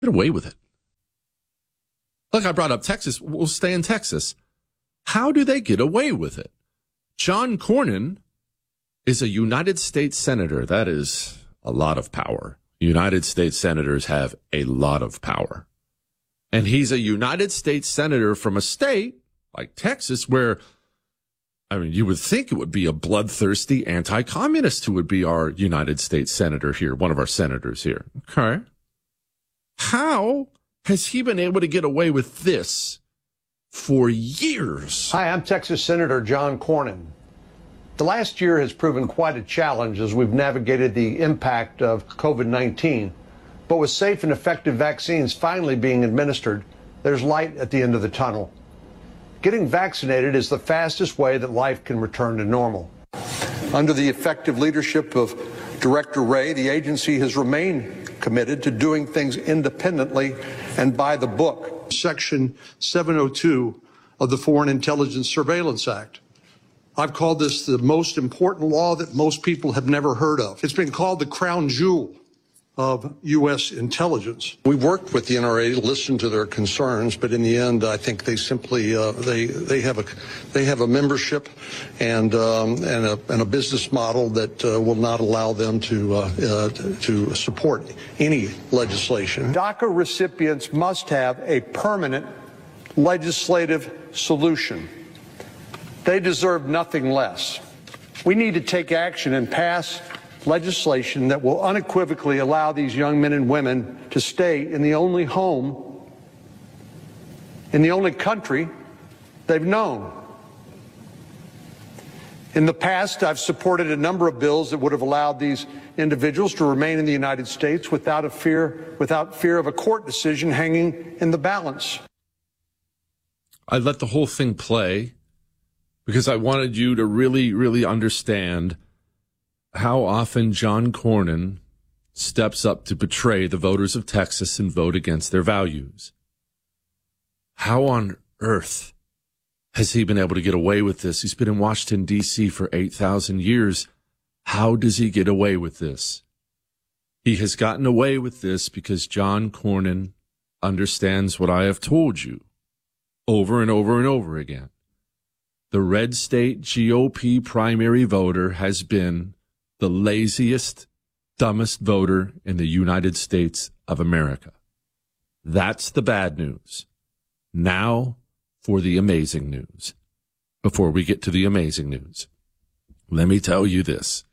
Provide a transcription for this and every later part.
Get away with it. Look, I brought up Texas. We'll stay in Texas. How do they get away with it? John Cornyn is a United States senator. That is a lot of power. United States senators have a lot of power. And he's a United States senator from a state like Texas where, I mean, you would think it would be a bloodthirsty anti-communist who would be our United States senator here, one of our senators here. Okay. How has he been able to get away with this for years? Hi, I'm Texas Senator John Cornyn. The last year has proven quite a challenge as we've navigated the impact of COVID-19. But with safe and effective vaccines finally being administered, there's light at the end of the tunnel. Getting vaccinated is the fastest way that life can return to normal. Under the effective leadership of Director Wray, the agency has remained committed to doing things independently and by the book. Section 702 of the Foreign Intelligence Surveillance Act. I've called this the most important law that most people have never heard of. It's been called the crown jewel of U.S. intelligence. We worked with the NRA to listen to their concerns, but in the end, I think they simply they have a membership and a business model that will not allow them to support any legislation. DACA recipients must have a permanent legislative solution. They deserve nothing less. We need to take action and pass legislation that will unequivocally allow these young men and women to stay in the only home, in the only country they've known. In the past, I've supported a number of bills that would have allowed these individuals to remain in the United States without fear of a court decision hanging in the balance. I let the whole thing play because I wanted you to really, really understand how often John Cornyn steps up to betray the voters of Texas and vote against their values. How on earth has he been able to get away with this? He's been in Washington, D.C. for 8,000 years. How does he get away with this? He has gotten away with this because John Cornyn understands what I have told you over and over and over again. The red state GOP primary voter has been the laziest, dumbest voter in the United States of America. That's the bad news. Now for the amazing news. Before we get to the amazing news, let me tell you this.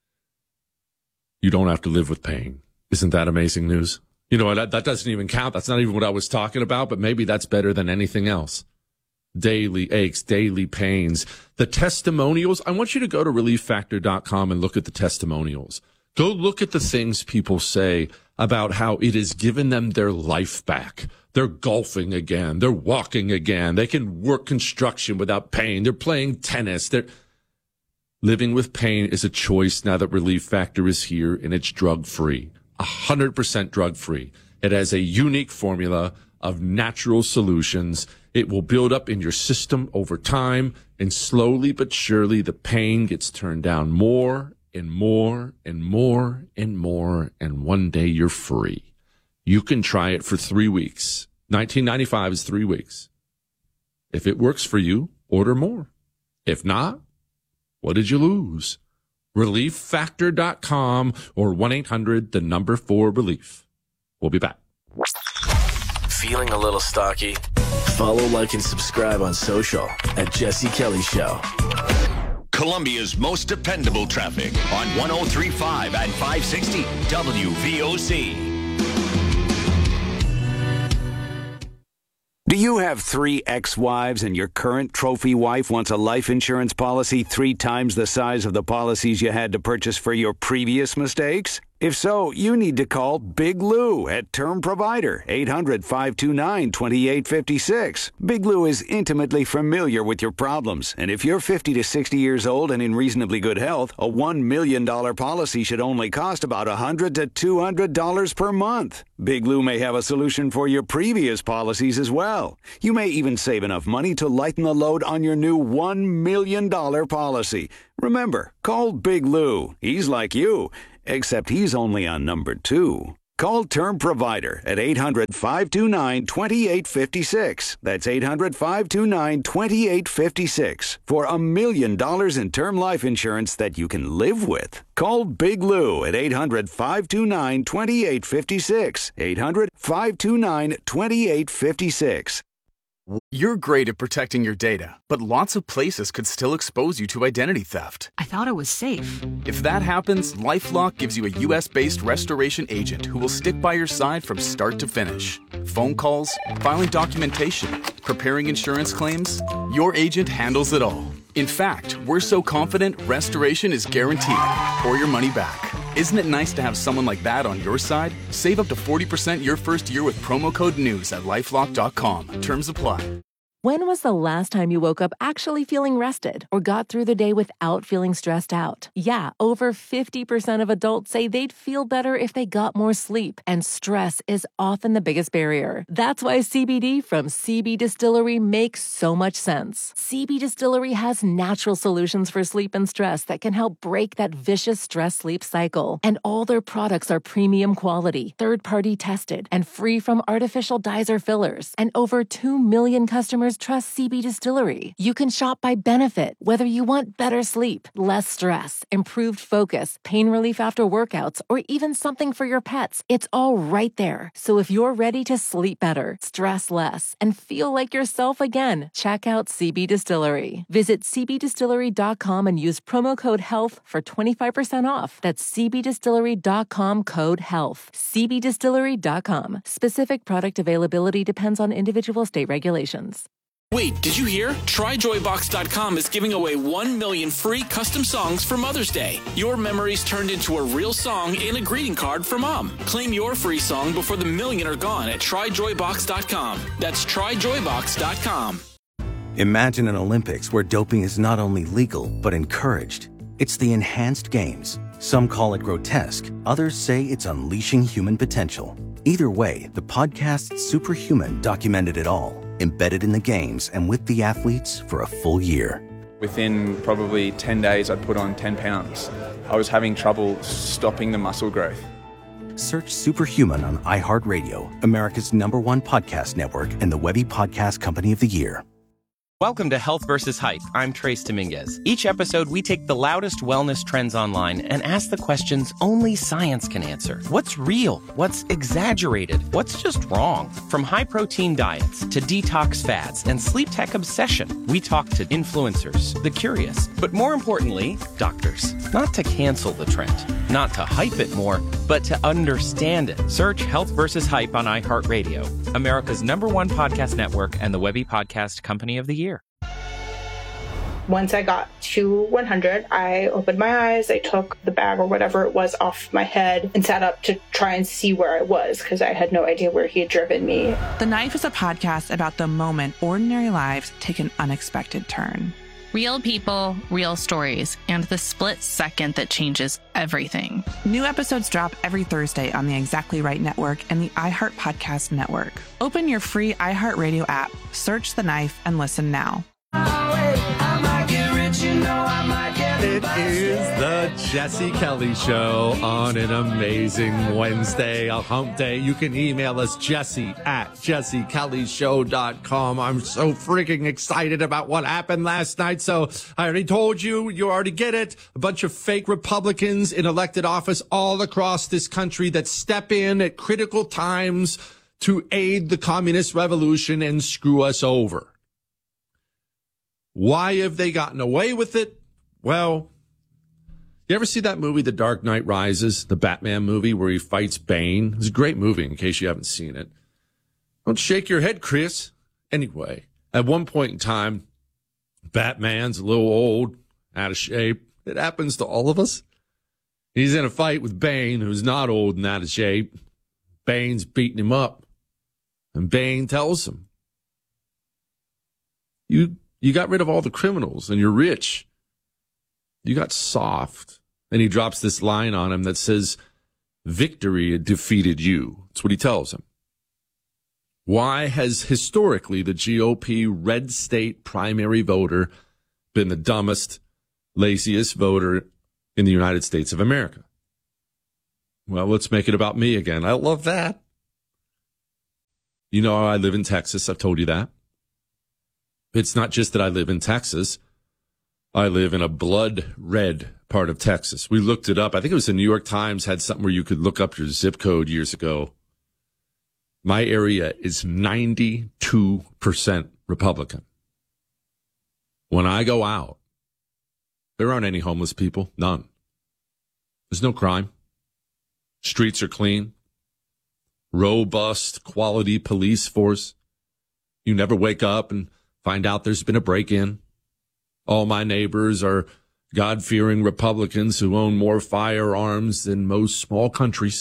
You don't have to live with pain. Isn't that amazing news? You know, that doesn't even count. That's not even what I was talking about, but maybe that's better than anything else. Daily aches, daily pains. The testimonials, I want you to go to relieffactor.com and look at the testimonials. Go look at the things people say about how it has given them their life back. They're golfing again. They're walking again. They can work construction without pain. They're playing tennis. Living with pain is a choice now that Relief Factor is here, and it's drug-free. 100% drug-free. It has a unique formula of natural solutions. It will build up in your system over time, and slowly but surely the pain gets turned down more and more and more and more, and one day you're free. You can try it for 3 weeks. $19.95 is 3 weeks. If it works for you, order more. If not, what did you lose? ReliefFactor.com or 1-800-4RELIEF. We'll be back. Feeling a little stocky? Follow, like, and subscribe on social at Jesse Kelly Show. Columbia's most dependable traffic on 103.5 and 560 WVOC. Do you have 3 ex-wives and your current trophy wife wants a life insurance policy 3 times the size of the policies you had to purchase for your previous mistakes? If so, you need to call Big Lou at Term Provider, 800-529-2856. Big Lou is intimately familiar with your problems, and if you're 50 to 60 years old and in reasonably good health, a $1 million policy should only cost about $100 to $200 per month. Big Lou may have a solution for your previous policies as well. You may even save enough money to lighten the load on your new $1 million policy. Remember, call Big Lou. He's like you, except he's only on number 2. Call Term Provider at 800-529-2856. That's 800-529-2856 for $1 million in term life insurance that you can live with. Call Big Lou at 800-529-2856. 800-529-2856. You're great at protecting your data, but lots of places could still expose you to identity theft. I thought it was safe. If that happens, LifeLock gives you a U.S.-based restoration agent who will stick by your side from start to finish. Phone calls, filing documentation, preparing insurance claims, your agent handles it all. In fact, we're so confident restoration is guaranteed or your money back. Isn't it nice to have someone like that on your side? Save up to 40% your first year with promo code NEWS at LifeLock.com. Terms apply. When was the last time you woke up actually feeling rested or got through the day without feeling stressed out? Yeah, over 50% of adults say they'd feel better if they got more sleep, and stress is often the biggest barrier. That's why CBD from CB Distillery makes so much sense. CB Distillery has natural solutions for sleep and stress that can help break that vicious stress-sleep cycle. And all their products are premium quality, third-party tested, and free from artificial dyes or fillers. And over 2 million customers trust CB Distillery. You can shop by benefit, whether you want better sleep, less stress, improved focus, pain relief after workouts, or even something for your pets. It's all right there. So if you're ready to sleep better, stress less, and feel like yourself again, check out CB Distillery. Visit cbdistillery.com and use promo code HEALTH for 25% off. That's cbdistillery.com, code HEALTH. cbdistillery.com. Specific product availability depends on individual state regulations. Wait, did you hear? TryJoyBox.com is giving away 1 million free custom songs for Mother's Day. Your memories turned into a real song and a greeting card for Mom. Claim your free song before the million are gone at TryJoyBox.com. That's TryJoyBox.com. Imagine an Olympics where doping is not only legal, but encouraged. It's the enhanced games. Some call it grotesque. Others say it's unleashing human potential. Either way, the podcast Superhuman documented it all, embedded in the games and with the athletes for a full year. Within probably 10 days, I'd put on 10 pounds. I was having trouble stopping the muscle growth. Search Superhuman on iHeartRadio, America's #1 podcast network and the Webby Podcast Company of the Year. Welcome to Health vs. Hype. I'm Trace Dominguez. Each episode, we take the loudest wellness trends online and ask the questions only science can answer. What's real? What's exaggerated? What's just wrong? From high-protein diets to detox fads and sleep tech obsession, we talk to influencers, the curious, but more importantly, doctors. Not to cancel the trend, not to hype it more, but to understand it. Search Health vs. Hype on iHeartRadio, America's #1 podcast network and the Webby Podcast Company of the Year. Once I got to 100, I opened my eyes, I took the bag or whatever it was off my head and sat up to try and see where I was because I had no idea where he had driven me. The Knife is a podcast about the moment ordinary lives take an unexpected turn. Real people, real stories, and the split second that changes everything. New episodes drop every Thursday on the Exactly Right Network and the iHeart Podcast Network. Open your free iHeartRadio app, search The Knife, and listen now. It is the Jesse Kelly Show on an amazing Wednesday, a hump day. You can email us, jesse@jessekellyshow.com. I'm so freaking excited about what happened last night. So I already told you, you already get it. A bunch of fake Republicans in elected office all across this country that step in at critical times to aid the communist revolution and screw us over. Why have they gotten away with it? Well, you ever see that movie, The Dark Knight Rises, the Batman movie where he fights Bane? It's a great movie in case you haven't seen it. Don't shake your head, Chris. Anyway, at one point in time, Batman's a little old, out of shape. It happens to all of us. He's in a fight with Bane, who's not old and out of shape. Bane's beating him up. And Bane tells him, You got rid of all the criminals and you're rich. You got soft. And he drops this line on him that says, victory defeated you. That's what he tells him. Why has historically the GOP red state primary voter been the dumbest, laziest voter in the United States of America? Well, let's make it about me again. I love that. You know, I live in Texas. I've told you that. It's not just that I live in Texas. I live in a blood red part of Texas. We looked it up. I think it was the New York Times had something where you could look up your zip code years ago. My area is 92% Republican. When I go out, there aren't any homeless people. None. There's no crime. Streets are clean. Robust, quality police force. You never wake up and find out there's been a break-in. All my neighbors are God-fearing Republicans who own more firearms than most small countries.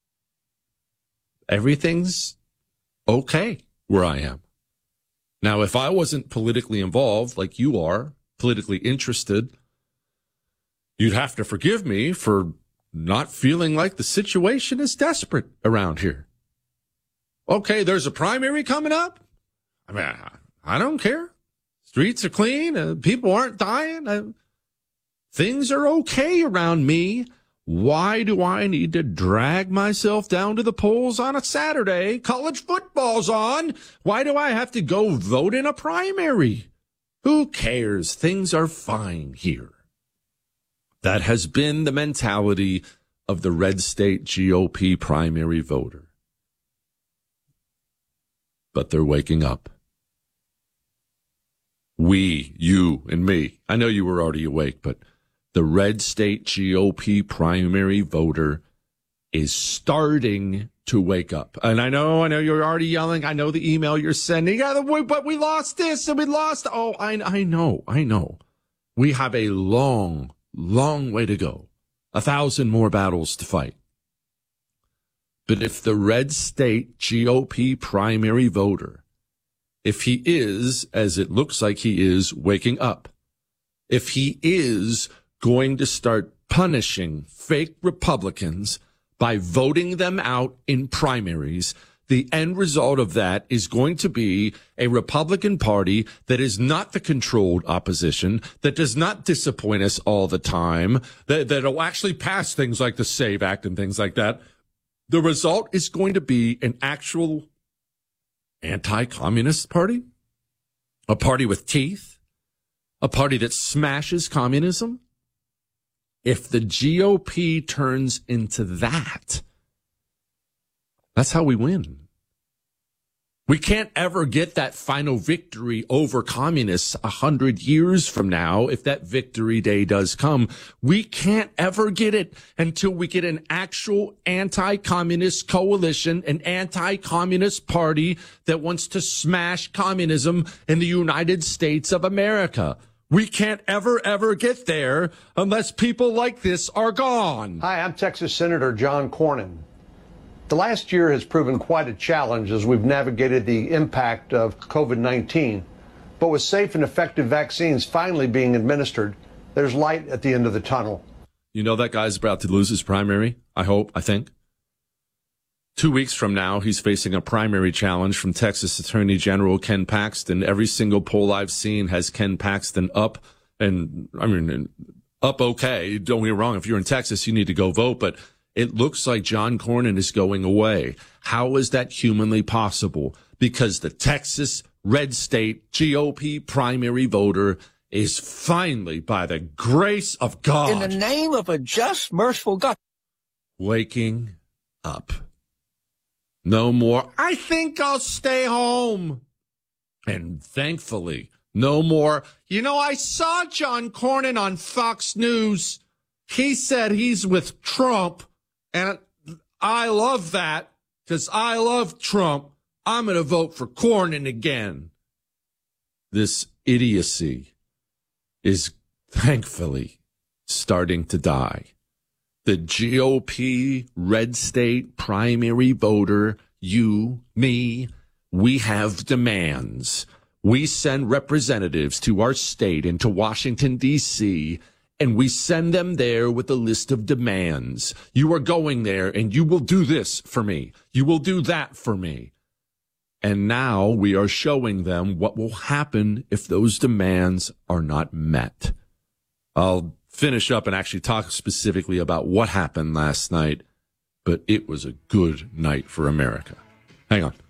Everything's okay where I am. Now, if I wasn't politically involved like you are, politically interested, you'd have to forgive me for not feeling like the situation is desperate around here. Okay, there's a primary coming up. I mean, I don't care. Streets are clean. People aren't dying. Things are okay around me. Why do I need to drag myself down to the polls on a Saturday? College football's on. Why do I have to go vote in a primary? Who cares? Things are fine here. That has been the mentality of the red state GOP primary voter. But they're waking up. We, you, and me. I know you were already awake, but the red state GOP primary voter is starting to wake up. And I know you're already yelling. I know the email you're sending. Yeah, but we lost this and we lost. Oh, I know. We have a long way to go. 1,000 more battles to fight. But if the red state GOP primary voter, if he is, as it looks like he is, waking up, if he is going to start punishing fake Republicans by voting them out in primaries, the end result of that is going to be a Republican Party that is not the controlled opposition, that does not disappoint us all the time, that'll actually pass things like the SAVE Act and things like that. The result is going to be an actual anti-communist party, a party with teeth, a party that smashes communism. If the GOP turns into that, that's how we win. We can't ever get that final victory over communists 100 years from now. If that victory day does come, we can't ever get it until we get an actual anti-communist coalition, an anti-communist party that wants to smash communism in the United States of America. We can't ever get there unless people like this are gone. Hi, I'm Texas Senator John Cornyn. The last year has proven quite a challenge as we've navigated the impact of COVID-19. But with safe and effective vaccines finally being administered, there's light at the end of the tunnel. You know that guy's about to lose his primary, I think. 2 weeks from now, he's facing a primary challenge from Texas Attorney General Ken Paxton. Every single poll I've seen has Ken Paxton up, and up okay. Don't get me wrong, if you're in Texas, you need to go vote, but it looks like John Cornyn is going away. How is that humanly possible? Because the Texas red state GOP primary voter is finally, by the grace of God, in the name of a just, merciful God, waking up. No more, I think I'll stay home. And thankfully, no more, I saw John Cornyn on Fox News. He said he's with Trump. And I love that because I love Trump. I'm going to vote for Cornyn again. This idiocy is thankfully starting to die. The GOP red state primary voter, you, me, we have demands. We send representatives to our state and to Washington, D.C., and we send them there with a list of demands. You are going there and you will do this for me. You will do that for me. And now we are showing them what will happen if those demands are not met. I'll finish up and actually talk specifically about what happened last night but it was a good night for America. Hang on.